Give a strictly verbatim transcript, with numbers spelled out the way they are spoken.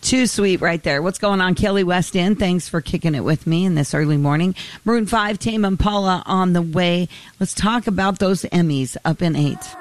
Too sweet right there. What's going on, Kelly West End? Thanks for kicking it with me in this early morning. Maroon five, Tame Impala on the way. Let's talk about those Emmys up in eight.